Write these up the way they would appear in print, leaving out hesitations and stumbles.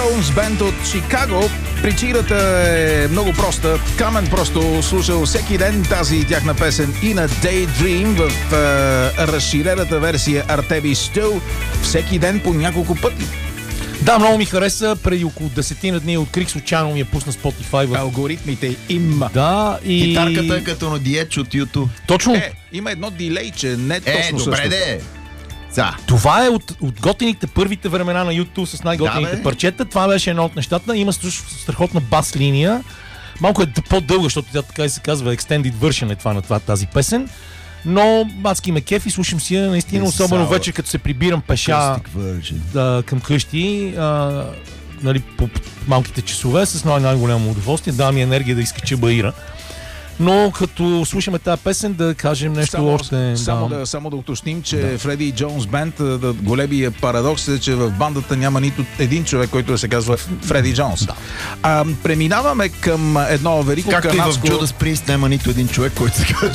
Jones Band от Чикаго. Причината е много проста. Камен просто слушал всеки ден тази тяхна песен и на Daydream в разширената версия Artemis Stow всеки ден по няколко пъти. Да, много ми хареса. Преди около 10 дни открих случайно ми я пусна Spotify в алгоритмите им. Да, и... Гитарката е като на диеч от YouTube. Точно. Има едно дилей, че не е точно добре същото. Това е от готините първите времена на YouTube с най-готините парчета. Това беше едно от нещата. Има страхотна бас линия. Малко е по-дълга, защото тя така и се казва Extended Version е това на тази песен. Но адски ме кеф и слушам си я наистина, особено вече като се прибирам пеша към къщи, нали, по малките часове с най-голямо удоволствие. Дава ми енергия да изкача баира. Но като слушаме тази песен, да кажем нещо още... Само да уточним, че Фреди Джонс Бенд, големия парадокс е, че в бандата няма нито един човек, който да се казва Фреди Джонс. Преминаваме към едно велико канадско... Както и в Judas Priest няма нито един човек, който се казва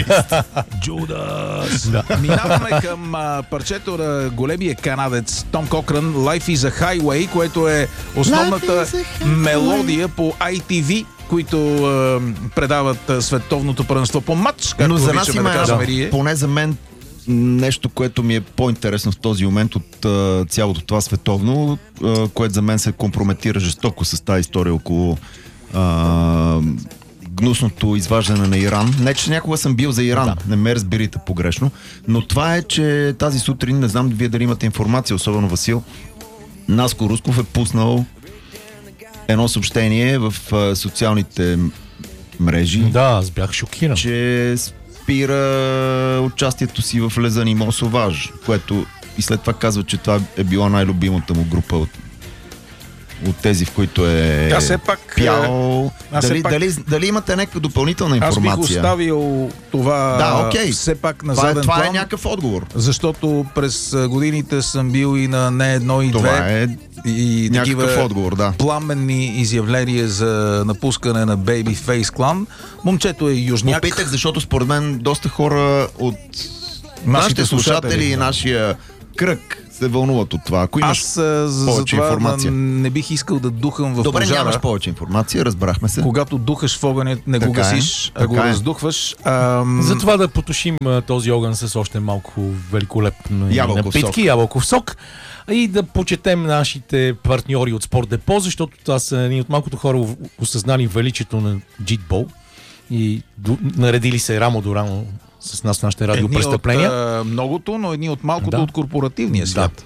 Judas. Минаваме към парчето на големия канадец Том Кокран, Life is a Highway, което е основната мелодия по ITV, които предават световното първенство по матч, както за нас обичаме да кажем. Поне за мен нещо, което ми е по-интересно в този момент от цялото това световно, което за мен се компрометира жестоко с тази история около гнусното изваждане на Иран. Не, че някога съм бил за Иран, не ме разбирайте погрешно, но това е, че тази сутрин, не знам вие дали имате информация, особено Васил, Наско Русков е пуснал едно съобщение в социалните мрежи. Да, аз бях шокиран. Че спира участието си в Лезан и Мосоваж, което и след това казва, че това е била най-любимата му група от тези, в които е пял. Дали имате някаква допълнителна информация? Аз бих оставил това все пак на заден план. Това е някакъв отговор. Защото през годините съм бил и на не едно и две. И такива пламенни изявления за напускане на Babyface Clan. Момчето е южняк. Опитах, защото според мен доста хора от нашите слушатели и нашия кръг се вълнуват от това. Ако имаш повече информация. Не бих искал да духам в пожара. Добре, нямаш повече информация, разбрахме се. Когато духаш в огъня, не го гасиш, а го раздухваш. Затова да потушим този огън с още малко великолепни напитки, ябълков сок. И да почетем нашите партньори от Спорт Депо, защото това са едни от малкото хора осъзнали величието на джитбол и наредили се рамо до рамо с нас в нашите радиопрестъпления. Едни от многото, но едни от малкото от корпоративния свят.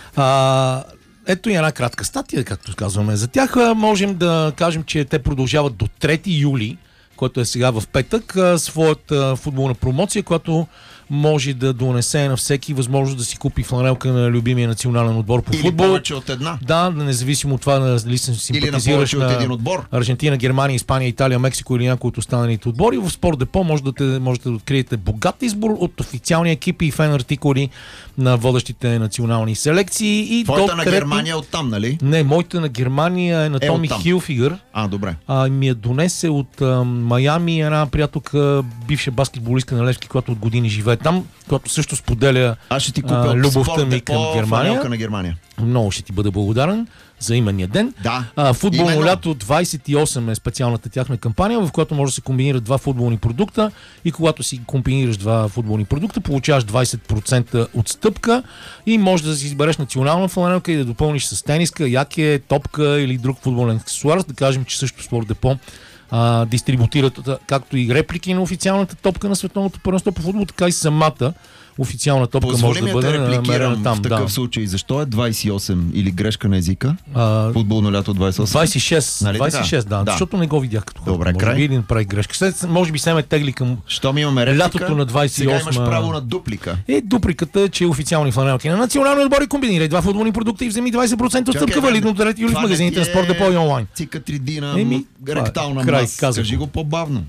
Ето и една кратка статия, както казваме за тях. Можем да кажем, че те продължават до 3 юли, който е сега в петък, своята футболна промоция, която може да донесе на всеки възможност да си купи фланелка на любимия национален отбор по футбол. Или повече от една. Да, независимо от това дали се симпатизираш на един отбор. Аржентина, Германия, Испания, Италия, Мексико или някои от останалите отбори. В Спорт Депо можете да откриете богат избор от официални екипи и фен артикули на водещите национални селекции. Твоята на Германия оттам, нали? Не, моята на Германия е на Томи Хилфигър. Добре. Ми я донесе от Майами една приятелка, бивша баскетболистка на Левски, която от години живее там, която също споделя любовта ми към Германия. На Германия. Много ще ти бъда благодарен за именния ден. Футболно лято 28 е специалната тяхна кампания, в която може да се комбинират два футболни продукта и когато си комбинираш два футболни продукта, получаваш 20% отстъпка и може да си избереш национална фланелка и да допълниш с тениска, яке, топка или друг футболен аксесуар. Да кажем, че също Спорт Депо дистрибутират както и реплики на официалната топка на световното първенство по футбол, така и самата официална топка може да бъде намерена там. В такъв случай, защо е 28 или грешка на езика? Футболно лято 28? 26, нали 26 да, защото не го видях като хора. Добре, може би един прави грешка. Може би се ме тегли към лятото на 28. Сега имаш право на дуплика. Дупликата е, че официални фланелки на национални отбори комбинирай два футболни продукта и вземи 20% отстъпка, валидно до 3 юли в магазините на Спорт Депо и онлайн. Цикатридина, ректална маса. Кажи го по-бавно.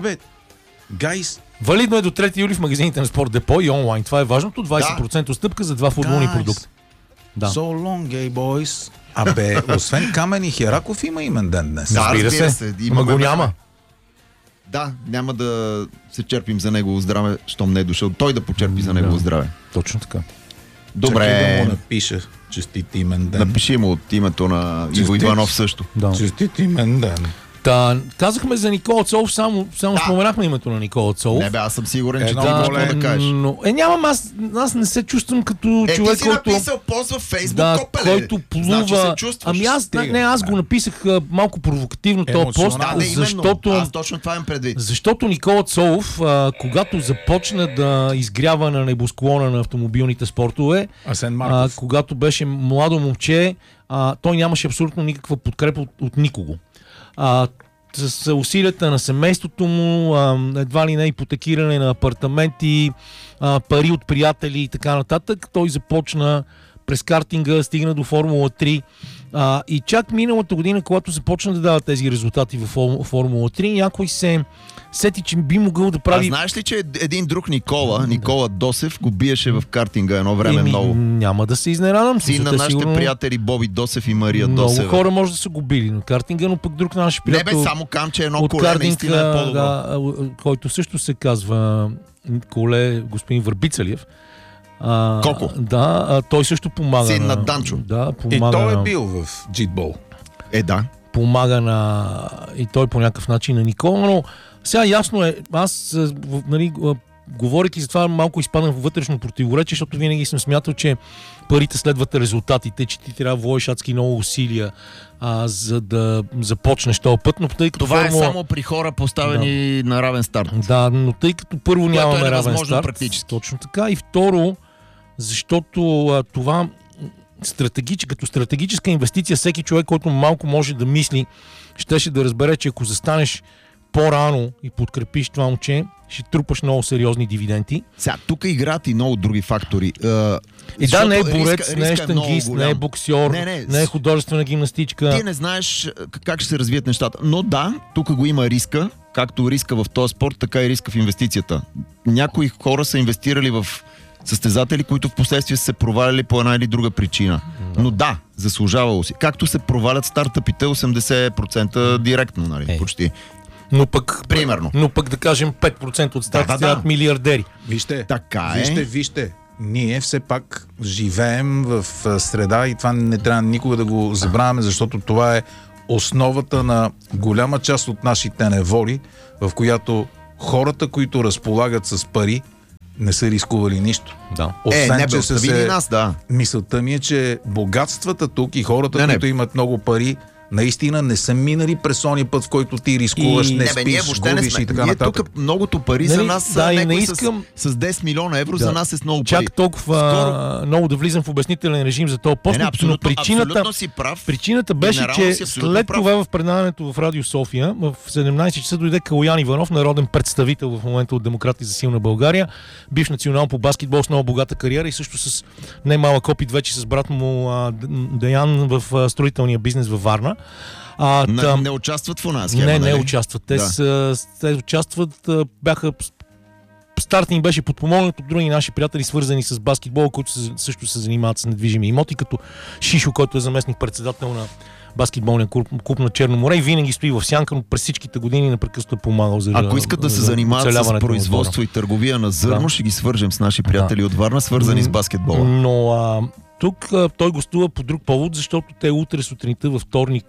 Гайс, валидно е до 3 юли в магазините на Спорт Депо и онлайн. Това е важното. 20% отстъпка за два футболни продукта. So long, gay boys. Освен Камен и Хераков има имен ден днес. Разбира се. Ама го няма. Да, няма да се черпим за негово здраве, щом не е дошъл той да почерпи за негово здраве. Точно така. Добре. Чакай да му напиша честит имен ден. Напиши му от името на Иво Иванов също. Да. Честит имен ден. Казахме за Никола Цолов, само споменахме името на Никола Цолов. Не бе, аз съм сигурен, че ти имаш да кажеш. Но, нямам, аз не се чувствам като човек, ти си написал пост във Фейсбук, който плува. Значи се чувстваш. Аз го написах малко провокативно този пост, защото... Аз точно това имам предвид. Защото Никола Цолов, когато започна да изгрява на небосклона на автомобилните спортове, когато беше младо момче, той нямаше абсолютно никаква подкрепа от никого. С усилията на семейството му, едва ли не ипотекиране на апартаменти, пари от приятели и така нататък, той започна през картинга, стигна до Формула 3 и чак миналата година, когато започна да дава тези резултати в Формула 3, някой се сети, че би могъл да прави... знаеш ли, че един друг Никола Досев, го биеше в картинга едно време много? Няма да се изненадам. Син на нашите приятели Боби Досев и Мария Досева. Много хора може да са го били на картинга, но пък друг наш приятел... Не бе, само камче едно коле, наистина е по-добро. Който също се казва господин Върбицалиев. Коко? Да, той също помага. Син на Данчо. Да, помага. И той е бил в джитбол. Да. Помага и той по някакъв начин на Никола, но сега ясно е, аз говорейки за това, малко изпадам в вътрешно противоречие, защото винаги съм смятал, че парите следват резултатите, че ти трябва да вложиш адски много усилия, за да започнеш този път. Но тъй като това е само при хора поставени на равен старт. Да, но тъй като първо нямаме равен старт. Практически. Точно така. И второ, защото това като стратегическа инвестиция, всеки човек, който малко може да мисли, щеше да разбере, че ако застанеш по-рано и подкрепиш това момче, ще трупаш много сериозни дивиденти. Сега, тук играят и много други фактори. Не е борец, не е щангист, не е боксьор, не е художествена гимнастичка. Ти не знаеш как ще се развият нещата. Но да, тук го има риска, както риска в този спорт, така и риска в инвестицията. Някои хора са инвестирали в състезатели, които в последствие са се проваляли по една или друга причина. Но да, заслужавало си. Както се провалят стартъпите 80% директно, нали, почти. Но пък, примерно. Но пък да кажем 5% от стартите стават милиардери. Вижте, така е. Вижте. Ние все пак живеем в среда и това не трябва никога да го забравяме, защото това е основата на голяма част от нашите неволи, в която хората, които разполагат с пари, не са рискували нищо. Да. Освен, че мисълта ми е, че богатствата тук и хората, които имат много пари, наистина не са минали през ония път, в който ти рискуваш, не спиш, губиш и така нататък. Тук многото пари за нас са с 10 милиона евро, за нас е с много пари. Чак толкова много да влизам в обяснителен режим за този пост, но причината беше, че след това в предаването в Радио София, в 17 часа дойде Калоян Иванов, народен представител в момента от Демократи за силна България, бивш национал по баскетбол с много богата кариера и също с немалък опит вече с брат му Деян в строителния бизнес във Варна. Не участват в една схема, не участват. Те участват, старт им беше подпомогнат от други наши приятели, свързани с баскетбол, които също се занимават с недвижими имоти, като Шишо, който е заместник-председател на баскетболния клуб на Черно море и винаги стои в сянка, но през всичките години непрекъснато е помагал за Ако искат да се занимават с производство и търговия на зърно, ще ги свържем с наши приятели от Варна, свързани с баскетбола. Но тук той гостува по друг повод, защото те утре сутринта във вторник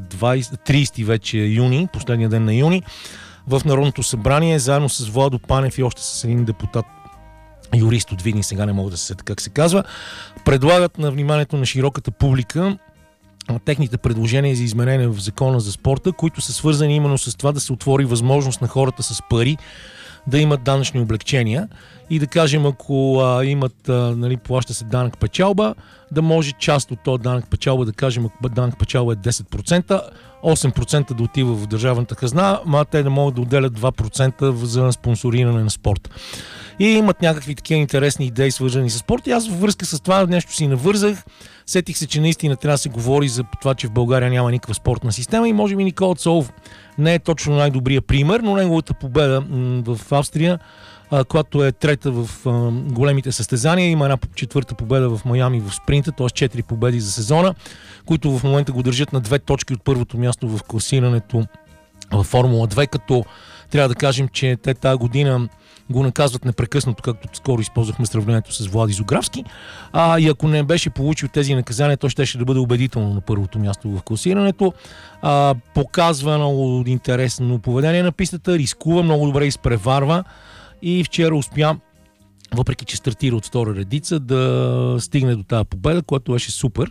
30 вече юни, последния ден на юни, в Народното събрание, заедно с Владо Панев и още с един депутат, юрист от Видин, сега не мога да се сетя как се казва, предлагат на вниманието на широката публика техните предложения за изменения в закона за спорта, които са свързани именно с това да се отвори възможност на хората с пари да имат данъчни облекчения и да кажем, ако имат, плаща се данък печалба, да може част от този данък печалба, да кажем, ако данък печалба е 10%, 8% да отива в държавната хазна, а те да могат да отделят 2% за спонсориране на спорта. И имат някакви такива интересни идеи, свързани с спорт. И аз във връзка с това нещо си навързах. Сетих се, че наистина трябва да се говори за това, че в България няма никаква спортна система и може би Никола Цолов не е точно най-добрия пример, но неговата победа в Австрия, която е трета в големите състезания, има една четвърта победа в Майами в спринта, т.е. 4 победи за сезона, които в момента го държат на 2 точки от първото място в класирането във Формула 2, като трябва да кажем, че те тази година го наказват непрекъснато, както скоро използвахме сравнението с Влади Зографски. И ако не беше получил тези наказания, той щеше да бъде убедително на първото място в класирането. Показва много интересно поведение на пистата, рискува, много добре изпреварва и вчера успя, въпреки че стартира от втора редица, да стигне до тази победа, което беше супер.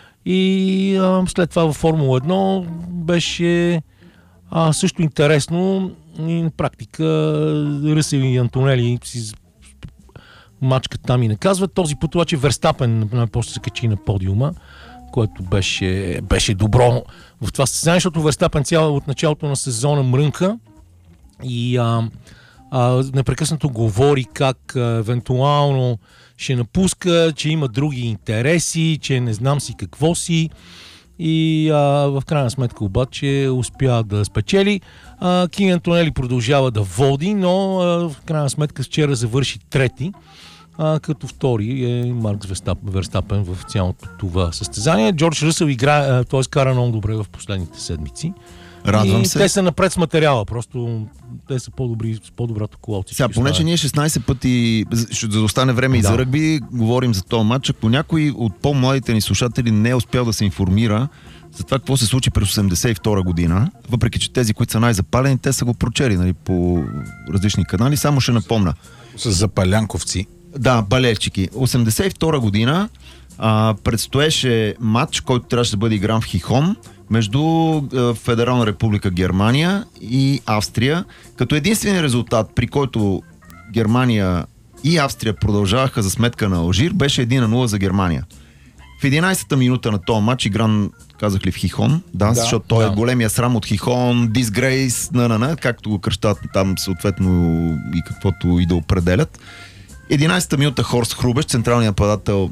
И след това във Формула 1 беше също интересно. И на практика Ръсел и Антонели си мачкат там и наказват. Този път обаче Верстапен после се качи на подиума, което беше добро в това състезание, защото Верстапен цяло от началото на сезона мрънка и непрекъснато говори как евентуално ще напуска, че има други интереси, че не знам си какво си. И в крайна сметка обаче успя да спечели. Кими Антонели продължава да води, но в крайна сметка вчера завърши трети, като втори е Маркс Верстапен в цялото това състезание. Джордж Ръсъл играе, т.е. кара много добре в последните седмици. Радвам се. Те са напред с материала, просто те са по-добри, с по-доброто коло. Сега, понеже ние 16 пъти, за да остане време и за ръгби, говорим за този матч, ако някой от по-младите ни слушатели не е успял да се информира за това какво се случи през 1982 година, въпреки че тези, които са най-запалени, те са го прочели, нали, по различни канали, само ще напомня. С запалянковци. Да, балерчики. 1982 година предстоеше матч, който трябваше да бъде игран в Хихон, между Федерална република Германия и Австрия, като единствен резултат, при който Германия и Австрия продължаваха за сметка на Алжир, беше 1-0 за Германия. В 11-та минута на този матч игран, казах ли, в Хихон, защото той е големия срам от Хихон, disgrace, както го кръщат там съответно и каквото и да определят. 11-та минута Хорст Хрубеш, централният нападател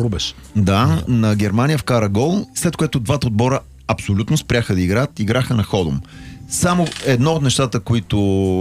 на Германия, вкара гол, след което двата отбора абсолютно спряха да играят, играха на ходом. Само едно от нещата, които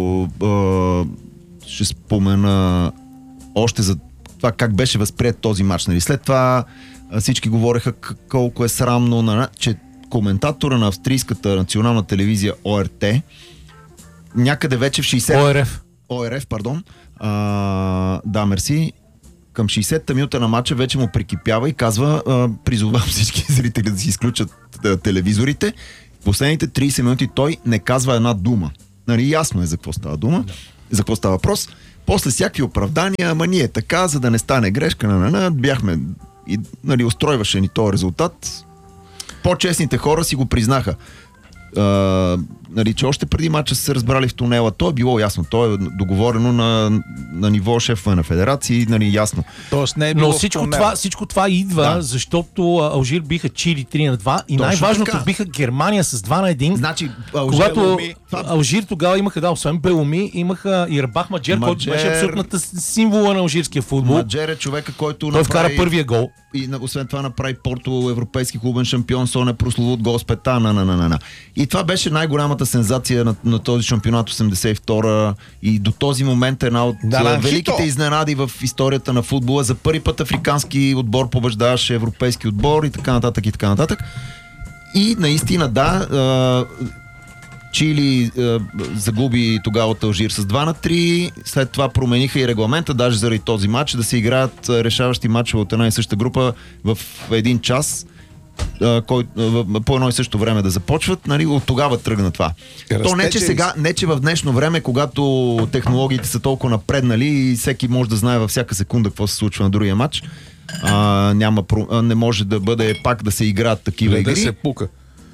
ще спомена още за това как беше възприет този матч. Нали? След това всички говореха колко е срамно, че коментатора на австрийската национална телевизия ОРТ някъде вече в 60... ОРФ, пардон. Мерси. Към 60-та минута на матча вече му прикипява и казва, призовавам всички зрители да си изключат телевизорите. В последните 30 минути той не казва една дума. Нали, ясно е за какво става дума, за какво става въпрос. После всякакви оправдания, ама ние така, за да не стане грешка, бяхме и, нали, устройваше ни този резултат. По-честните хора си го признаха. Нали, че още преди матча са се разбрали в тунела. То е било ясно. То е договорено на ниво шефа на федерации, нали, ясно. Тоест не е било. Но всичко това идва, защото Алжир биха Чили 3-2 и най-важното биха Германия с 2-1. Значи, когато Алжир тогава имаха, освен Беломи, имаха и Рабах Маджер, който беше абсолютната символа на алжирския футбол. Маджер е човека, който той вкара първия гол. И освен това направи Порто европейски клубен шампион, Соне прословут гол с пета, И това беше най-голямата сензация на този шампионат 82-а и до този момент една от великите изненади в историята на футбола. За първи път африкански отбор побеждаваше европейски отбор и така нататък. И наистина Чили загуби тогава от Алжир с 2-3, след това промениха и регламента, даже заради този матч, да се играят решаващи матчове от една и съща група в един час, по едно и също време да започват, нали, от тогава тръгна това. То не, че в днешно време, когато технологиите са толкова напреднали и всеки може да знае във всяка секунда какво се случва на другия матч, не може да бъде пак да се играят такива игри. Да се пука.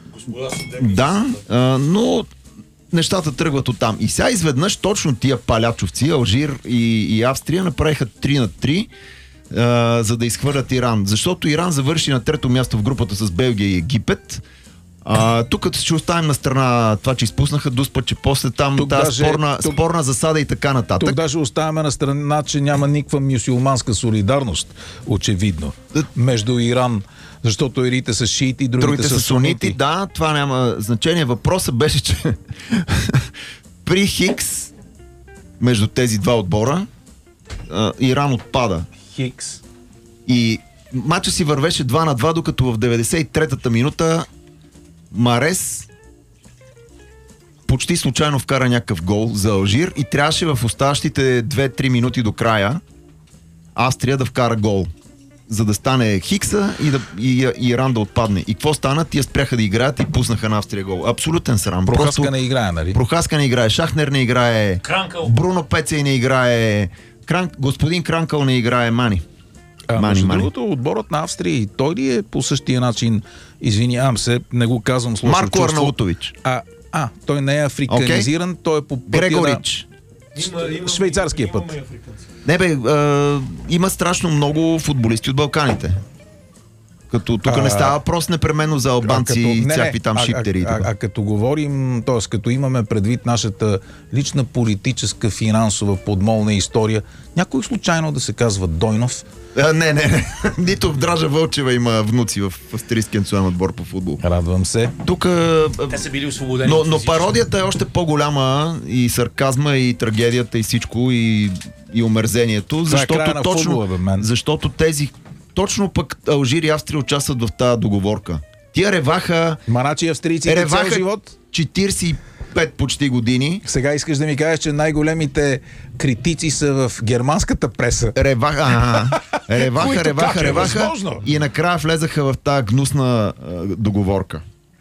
Но нещата тръгват оттам. И сега изведнъж точно тия палячовци, Алжир и Австрия, направиха 3-3, за да изхвърлят Иран. Защото Иран завърши на трето място в групата с Белгия и Египет. Тук ще оставим на страна това, че изпуснаха Дуспа, че после там спорна засада и така нататък. Тук даже оставяме на страна, че няма никаква мюсюлманска солидарност, очевидно, между Иран, защото ирите са шиити, другите са сунити. Да, това няма значение. Въпросът беше, че при Хикс, между тези два отбора, Иран отпада. Хикс. И матча си вървеше 2-2, докато в 93-та минута Марес почти случайно вкара някакъв гол за Алжир и трябваше в оставащите 2-3 минути до края Австрия да вкара гол, за да стане хикса и Иран да отпадне. И какво стана? Тия спряха да играят и пуснаха на Австрия гол. Абсолютен срам. Прохаска не играе, нали? Прохаска не играе, Шахнер не играе, Кранкъл. Бруно Пецей не играе, господин Кранкъл не играе, Мани. Между другото, отборът на Австрия и той ли е по същия начин, извинявам се, не го казвам с лошо Марко чувство. Арнаутович. Той не е африканизиран, той е по пътя Грегорич. на швейцарския път. Не бе, има страшно много футболисти от Балканите. Като тук не става въпрос непременно за албанци, цяпи там шиптери. Като говорим, т.е. като имаме предвид нашата лична политическа, финансова, подмолна история, някой случайно да се казва Дойнов? Не. Нито в Дража Вълчева има внуци в австрийския национален отбор по футбол. Радвам се. Тук... Те са били освободени. Но пародията е още по-голяма, и сарказма, и трагедията, и всичко, и омерзението, защото тези... Точно пък Алжир и Австрия участват в тази договорка. Тия реваха... Маначи австрийците цял живот. 45 почти години. Сега искаш да ми кажеш, че най-големите критици са в германската преса. Реваха. Възможно? И накрая влезаха в тази гнусна договорка.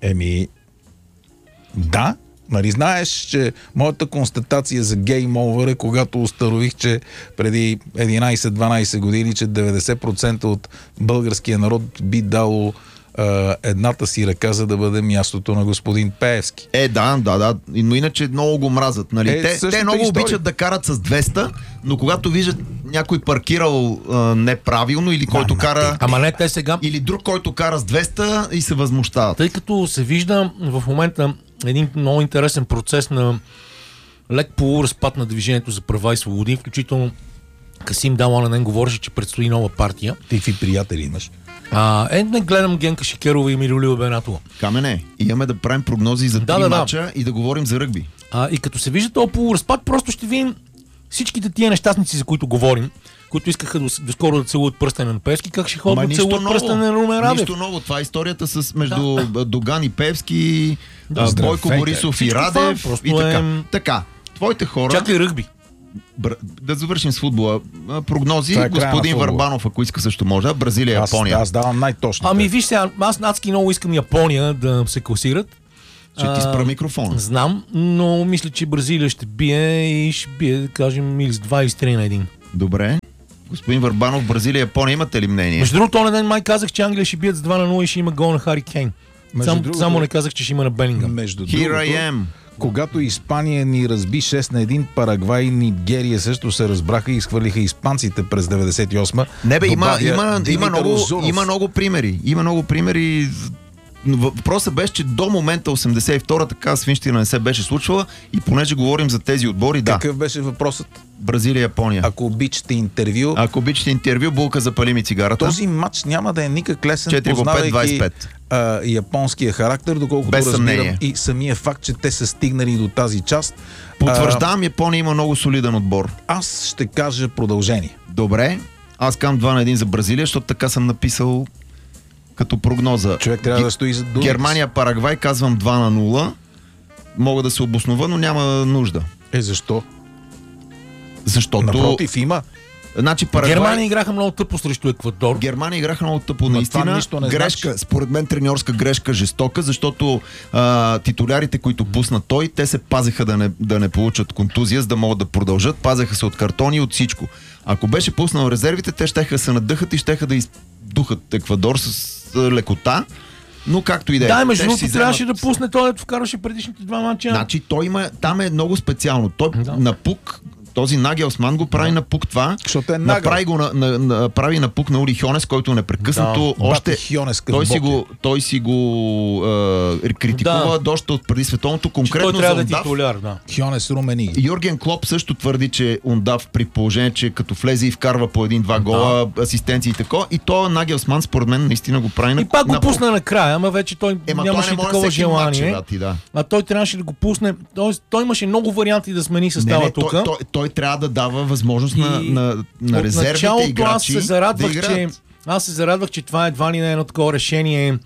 Да. Нали знаеш, че моята констатация за гейм овър е, когато установих, че преди 11-12 години, че 90% от българския народ би дало едната си ръка, за да бъде мястото на господин Пеевски. Да. Но иначе много го мразят. Нали? Те много обичат да карат с 200, но когато виждат някой паркирал неправилно или който кара... Ама не, те сега... Или друг, който кара с 200 и се възмущават. Тъй като се вижда в момента един много интересен процес на лек полуразпад на Движението за права и свободи, включително Касим Даланен говореше, че предстои нова партия. Ти какви приятели имаш? Не гледам Генка Шикерова и Миролива Бенатова. Камене, имаме да правим прогнози за 3 мача и да говорим за ръгби. И като се вижда този полуразпад, просто ще видим всичките тия нещастници, за които говорим, които искаха доскоро да целуват пръстене на Пеевски, как ще ходят да целуват пръстене на Румен Радев. Нищо ново. Това е историята между Доган и Пеевски, Бойко Борисов и Радев и така. Така, твоите хора... Чакай ръгби. Да завършим с футбола. Прогнози, господин Върбанов, ако иска също може. Бразилия, Япония. Аз давам най-точно. Виж сега, аз адски много искам Япония да се класират. Ще ти спра микрофона. Знам, но мисля, че Бразилия ще бие и ще бие, да кажем, или с 2 или с 3 на 1. Добре. Господин Върбанов, Бразилия, Япония, имате ли мнение? Между другото, този ден май казах, че Англия ще бият с 2 на 0 и ще има гол на Хари Кейн. Само не казах, че ще има на Белингъм. Here I am. Когато Испания ни разби 6 на 1, Парагвай и Нигерия също се разбраха и изхвърлиха испанците през 98-ма. Не бе, има много примери. Има много примери. Въпросът беше, че до момента 82-та така свинщина не се беше случвала и понеже говорим за тези отбори, да. Какъв беше въпросът? Бразилия, Япония. Ако обичате интервю, булка запали ми цигарата. Този матч няма да е никак лесен, познавайки японския характер, доколкото разбирам и самия факт, че те са стигнали до тази част. Потвърждавам, Япония има много солиден отбор. Аз ще кажа продължение. Добре, аз казвам 2 на 1 за Бразилия, защото така съм написал като прогноза. Човек трябва да стои за думи. Германия, Парагвай, казвам 2 на 0. Мога да се обоснова, но няма нужда. Защо? Защото... Напротив, има. Значи, Парагвай... Германия играха много тъпо срещу Еквадор. Германия играха много тъпо, наистина. Грешка, според мен треньорска грешка жестока, защото титулярите, които пусна той, те се пазеха да не получат контузия, за да могат да продължат. Пазеха се от картони и от всичко. Ако беше пуснал резервите, те щеха да се надъхат и щеха да издухат Еквадор с лекота. Но както и да е. Да, между другото трябваше да пусне той, да вкараше предишните 2 мача. Значи той там е много специално. Той на пук, този Нагелсман го прави на пук това. Защото е прави на пук на Ули Хьонес, който непрекъснато още... Той си го критикува доста от преди световното. Конкретно той трябва да е титуляр, Хьонес румени. Юрген Клоп също твърди, че Ундав при положение, че като влезе и вкарва по 1-2 гола, асистенции и тако. И то Нагелсман според мен наистина го прави и пак го пусна накрая, ама вече той нямаше такова желание. А той трябваше да го пусне. Той имаше много варианти да смени състава тук. Той трябва да дава възможност на резервните играчи аз се зарадвах, че това едва ли не е едно такова решение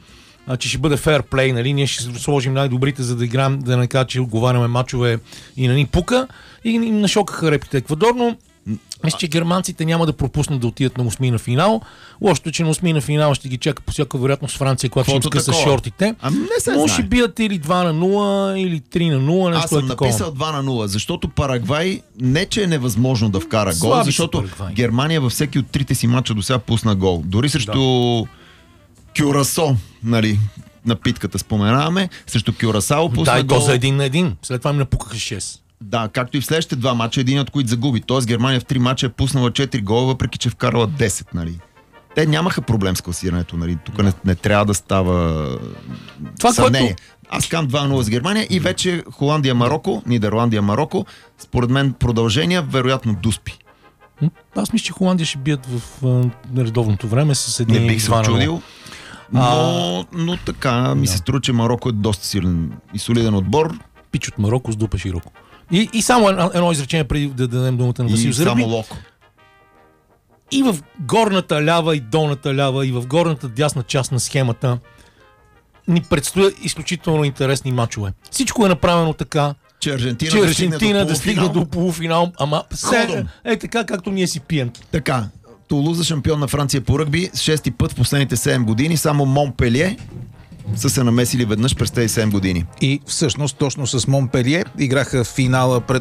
че ще бъде фейрплей, нали? Ние ще сложим най-добрите, за да играем, да не кажа, че отговаряме мачове и на ни пука. И им нашокаха репите Еквадор, но мисля, че германците няма да пропуснат да отидат на осмина финал. Лошото е, че на осмина финал ще ги чака по всяка вероятност Франция, когато ще им скъса шортите. Но ще бият или 2-0, или 3-0, нещо. Аз съм написал 2-0, защото Парагвай не че е невъзможно да вкара гол, защото Германия във всеки от трите си мача до сега пусна гол. Дори срещу Кюрасо, нали, напитката споменаваме, срещу Кюрасао пусна гол. Да, и то за 1-1. След това им напукаха 6. Да, както и в следващите 2 мача, един от които загуби. Тоест Германия в 3 мача е пуснала 4 гола, въпреки че вкарала 10, нали. Те нямаха проблем с класирането, нали. Тук не трябва да става съмнение. Аз кам 2-0 с Германия и вече Холандия-Мароко, Нидерландия-Мароко, според мен продължения, вероятно дуспи. Аз мисля, че Холандия ще бият в редовното време с един 2-0. Не бих се очудил. Но така ми се струва, че Мароко е доста силен и солиден отбор. Пич от Мароко с дупа широко. И само едно изречение преди да дадем думата на Васил Зърби. И само Локо. И в горната лява и долната лява и в горната дясна част на схемата ни предстоят изключително интересни мачове. Всичко е направено така, че Аржентина да стигне до полуфинал, ама така, както ние си пием. Така, Тулуза шампион на Франция по ръгби с 6-ти път в последните 7 години, само Монпелие са се намесили веднъж през тези 7 години. И всъщност точно с Монпелие играха в финала пред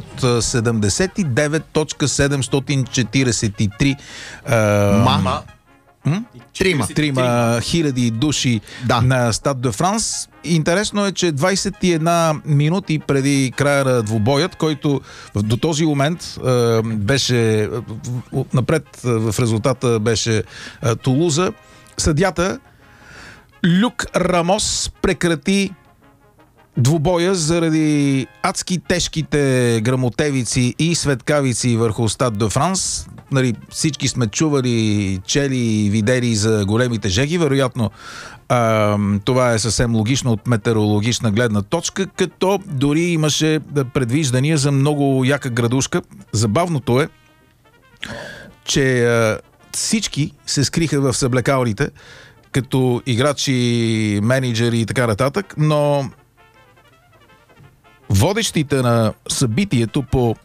79,743 трима хиляди души на Стад де Франс. Интересно е, че 21 минути преди края на двубоят, който до този момент беше напред в резултата беше Тулуза, съдията Люк Рамос прекрати двубоя заради адски тежките грамотевици и светкавици върху Стад де Франс. Нали, всички сме чували, чели и видели за големите жеги. Вероятно това е съвсем логично от метеорологична гледна точка, като дори имаше предвиждания за много яка градушка. Забавното е, че всички се скриха в съблекалните, като играчи, менеджери и така нататък, но водещите на събитието по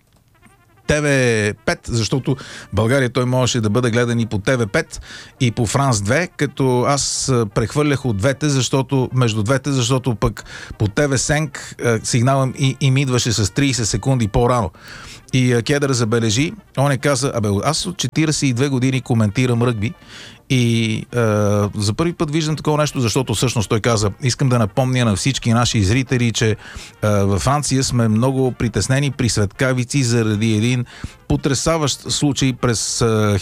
TV5, защото в България той можеше да бъде гледан и по TV5 и по France 2, като аз прехвърлях от двете, между двете, защото пък по TV5 сигналът им идваше с 30 секунди по-рано. И Кедър забележи, он каза, аз от 42 години коментирам ръгби и за първи път виждам такова нещо, защото всъщност той каза, искам да напомня на всички наши зрители, че във Франция сме много притеснени при светкавици заради един потресаващ случай през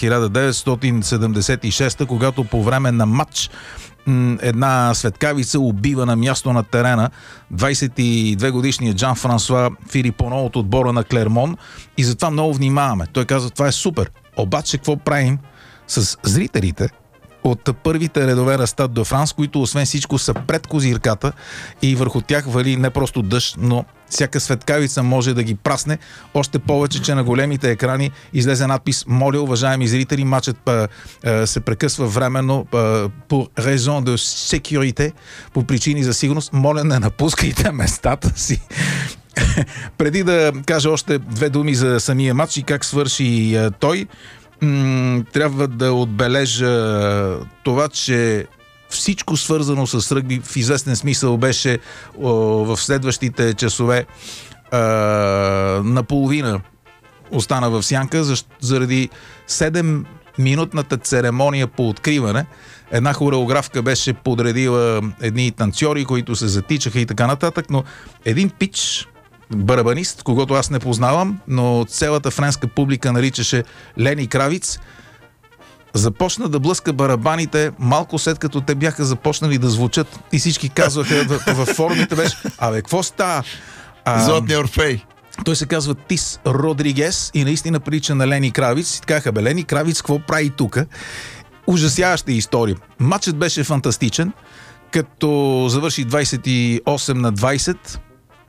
1976, когато по време на матч една светкавица убива на място на терена 22-годишният Жан Франсуа Филипоно от отбора на Клермон и затова много внимаваме. Той каза, това е супер. Обаче какво правим с зрителите от първите редове на Стад де Франс, които освен всичко са пред козирката и върху тях вали не просто дъжд, но всяка светкавица може да ги прасне, още повече, че на големите екрани излезе надпис: моля, уважаеми зрители, матчът се прекъсва временно по raison de sécurité, по причини за сигурност, моля, не напускайте местата си. Преди да кажа още две думи за самия матч и как свърши той, трябва да отбележа това, че всичко свързано с ръгби в известен смисъл беше в следващите часове наполовина остана в сянка заради 7-минутната церемония по откриване. Една хореографка беше подредила едни танцори, които се затичаха и така нататък, но един пич, барабанист, когото аз не познавам, но цялата френска публика наричаше Лени Кравиц, започна да блъска барабаните малко след като те бяха започнали да звучат и всички казваха във форумите беше: абе, какво става? Златния Орфей. Той се казва Тис Родригес и наистина прилича на Лени Кравиц. И така, бе, Лени Кравиц, какво прави тука? Ужасяваща история. Матчът беше фантастичен, като завърши 28-20.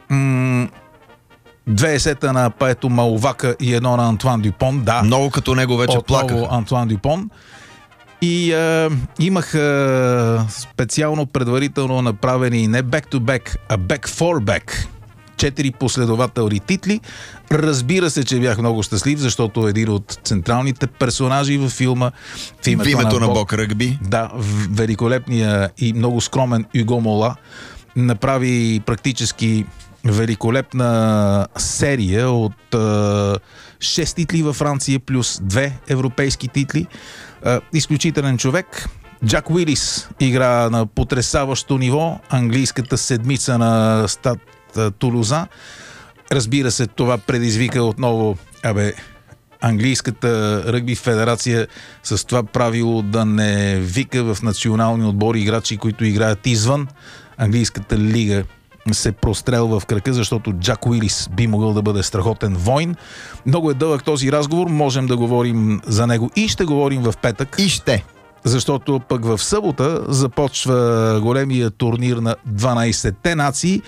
2 есета на Паето Маловака и едно на Антуан Дюпон. Да, много като него вече плакаха. Антуан Дюпон. И имах специално предварително направени не back-to-back, а back-for-back. 4 последователни титли. Разбира се, че бях много щастлив, защото един от централните персонажи във филма в името на Бог ръгби. Да, великолепния и много скромен Уго Мола направи практически великолепна серия от 6 титли във Франция плюс 2 европейски титли. Изключителен човек. Джак Уилис игра на потресаващо ниво. Английската седмица на Стад Тулуза. Разбира се, това предизвика отново Английската ръгби федерация с това правило да не вика в национални отбори играчи, които играят извън английската лига, се прострелва в кръка, защото Джак Уилис би могъл да бъде страхотен войн. Много е дълъг този разговор, можем да говорим за него и ще говорим в петък. И ще. Защото пък в събота започва големия турнир на 12-те нации.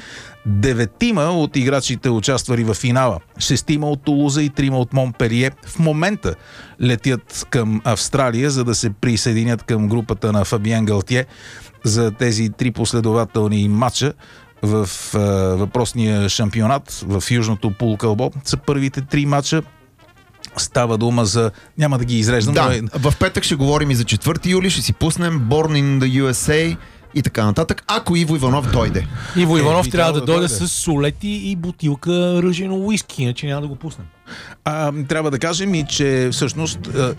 9 от играчите участвали в финала. 6 от Тулуза и 3 от Монпелие в момента летят към Австралия, за да се присъединят към групата на Фабиен Галтие за тези 3 последователни матча в въпросния шампионат в Южното полукълбо. Са първите 3 матча. Става дума за... Няма да ги изреждам. Да, в петък ще говорим и за 4 юли, ще си пуснем Born in the USA и така нататък, ако Иво Иванов дойде. Иво Иванов трябва да дойде с солети и бутилка ръжено уиски, иначе няма да го пуснем. Трябва да кажем и, че всъщност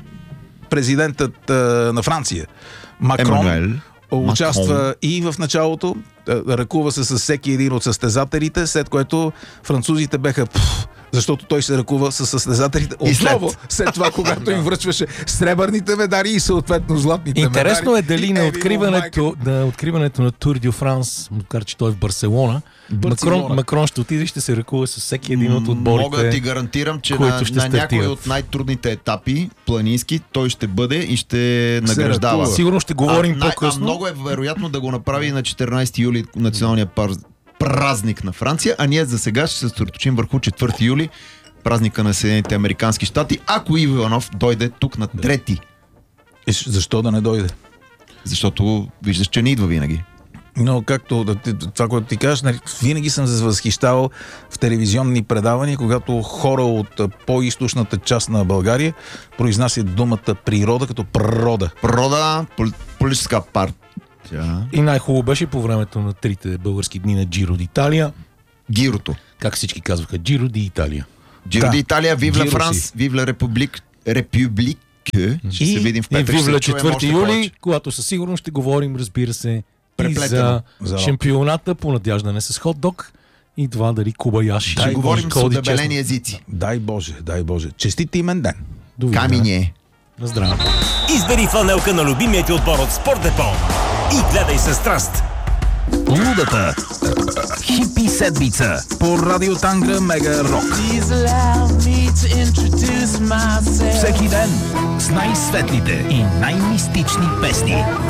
президентът на Франция, Макрон, участва и в началото, ръкува се с всеки един от състезателите, след което французите беха... защото той се ръкува с състезателите отново след това, когато им връчваше сребърните медали и съответно златните медали. Интересно е дали на откриването на Тур дю Франс, макар че той е в Барселона, Макрон ще отиде и ще се ръкува с всеки един от отборите. Мога да ти гарантирам, че на някой от най-трудните етапи, планински, той ще бъде и ще награждава. Сигурно ще говорим по-късно. Много е вероятно да го направи на 14 юли националния празник на Франция, а ние за сега ще се съсредоточим върху 4 юли, празника на Съединените американски щати, ако Иво Иванов дойде тук на 3. Защо да не дойде? Защото виждаш, че не идва винаги. Но както това, което ти кажеш, винаги съм се възхищавал в телевизионни предавания, когато хора от по-източната част на България произнасят думата природа като природа. Природа, политическа партия. И най-хубаво беше по времето на 3 български дни на Джиро d'Italia. Гирото. Как всички казваха? Джиро d'Italia. Джиро d'Italia, Вивла Франс, Вивла Републик. Ще се видим в петък. И Вивла 4 юли, когато със сигурност ще говорим, разбира се, и за шампионата по надяждане с хот-дог и това дали Кубаяши. Ще говорим с удебелени езици. Дай Боже, дай Боже. Честит имен ден. Камине. На здраве. Избери фланелка на любимия ти отбор от Спортдепо и гледай със страст. Лудата хипи седмица по Радио Тангра Мега Рок. Всеки ден с най-светлите и най-мистични песни.